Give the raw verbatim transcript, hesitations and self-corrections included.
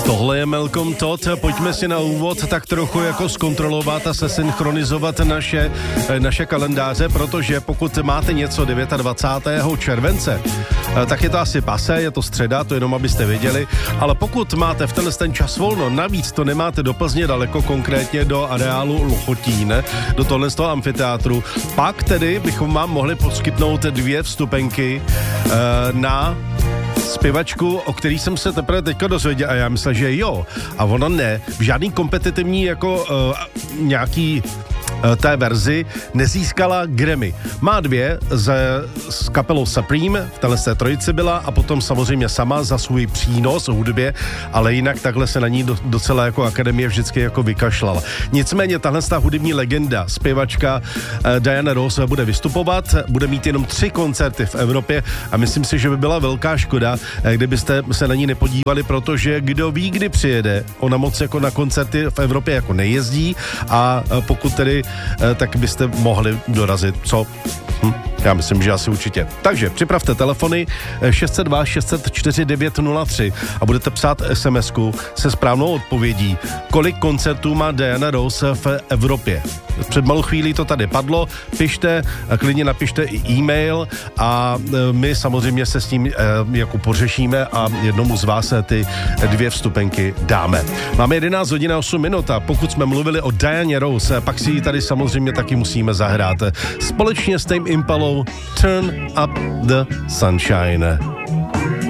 Tohle je Malcolm Todd, pojďme si na úvod tak trochu jako zkontrolovat a se synchronizovat naše, naše kalendáře, protože pokud máte něco dvacátého devátého července, tak je to asi pase, je to středa, to jenom abyste věděli, ale pokud máte v tenhle ten čas volno, navíc to nemáte do Plzně daleko, konkrétně do areálu Lochotín, do tohle z toho amfiteátru, pak tedy bychom vám mohli poskytnout dvě vstupenky uh, na zpěvačku, o který jsem se teprve teďka dozvěděl a já myslel, že jo. A ona ne. V žádný kompetitivní jako uh, nějaký uh, té verzi nezískala Grammy. Má dvě ze, s kapelou Supreme, v téhle trojici byla a potom samozřejmě sama za svůj přínos v hudbě, ale jinak takhle se na ní do, docela jako akademie vždycky jako vykašlala. Nicméně tahle hudební legenda, zpěvačka uh, Diana Ross bude vystupovat, bude mít jenom tři koncerty v Evropě a myslím si, že by byla velká škoda, kdybyste se na ní nepodívali, protože kdo ví, kdy přijede. Ona moc jako na koncerty v Evropě jako nejezdí a pokud tedy, tak byste mohli dorazit. Co? Hm? Já myslím, že asi určitě. Takže připravte telefony šest set dva šest set čtyři devět nula tři a budete psát es em esku se správnou odpovědí, kolik koncertů má Diana Ross v Evropě. Před malou chvílí to tady padlo, pište, klidně napište i e-mail a my samozřejmě se s tím jako pořešíme a jednomu z vás ty dvě vstupenky dáme. Máme jedenáct hodin a osm minut a pokud jsme mluvili o Dianě Ross, pak si ji tady samozřejmě taky musíme zahrát. Společně s Tame Impalou Turn Up the Sunshine.